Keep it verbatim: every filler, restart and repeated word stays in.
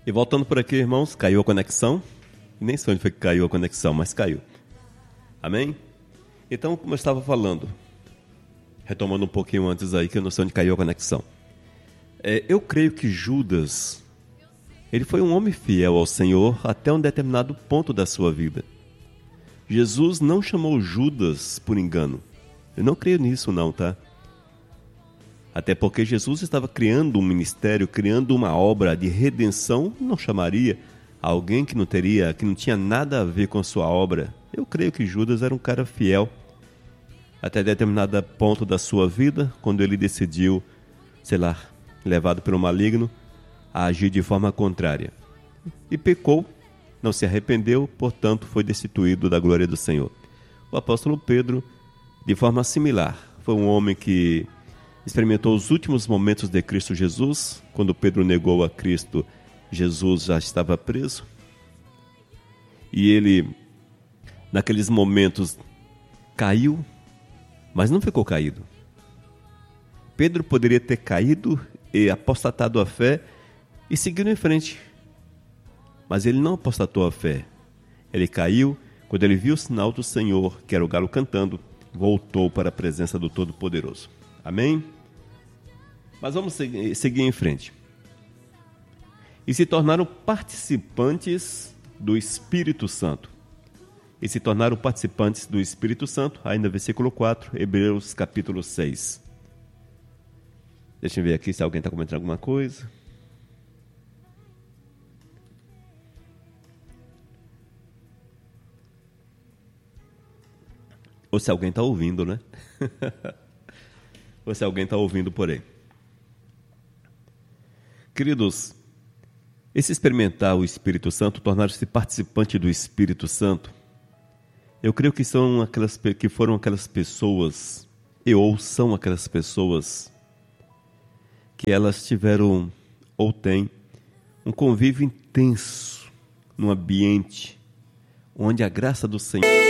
E voltando por aqui, irmãos, caiu a conexão. Nem sei onde foi que caiu a conexão, mas caiu. Amém? Então, como eu estava falando, retomando um pouquinho antes aí, que eu não sei onde caiu a conexão. É, eu creio que Judas, ele foi um homem fiel ao Senhor até um determinado ponto da sua vida. Jesus não chamou Judas por engano. Eu não creio nisso não, tá? Até porque Jesus estava criando um ministério, criando uma obra de redenção, não chamaria alguém que não teria, que não tinha nada a ver com a sua obra. Eu creio que Judas era um cara fiel até determinado ponto da sua vida, quando ele decidiu, sei lá, levado pelo maligno, a agir de forma contrária. E pecou, não se arrependeu, portanto foi destituído da glória do Senhor. O apóstolo Pedro, de forma similar, foi um homem que experimentou os últimos momentos de Cristo Jesus. Quando Pedro negou a Cristo, Jesus já estava preso. E ele, naqueles momentos, caiu, mas não ficou caído. Pedro poderia ter caído e apostatado a fé e seguido em frente. Mas ele não apostatou a fé. Ele caiu, quando ele viu o sinal do Senhor, que era o galo cantando, voltou para a presença do Todo-Poderoso. Amém? Mas vamos seguir, seguir em frente. E se tornaram participantes do Espírito Santo. E se tornaram participantes do Espírito Santo, ainda versículo quatro, Hebreus capítulo seis. Deixa eu ver aqui se alguém está comentando alguma coisa. Ou se alguém está ouvindo, né? Ou se alguém está ouvindo por aí. Queridos, esse experimentar o Espírito Santo, tornar-se participante do Espírito Santo, eu creio que são aquelas que foram aquelas pessoas, e ou são aquelas pessoas que elas tiveram ou têm um convívio intenso num ambiente onde a graça do Senhor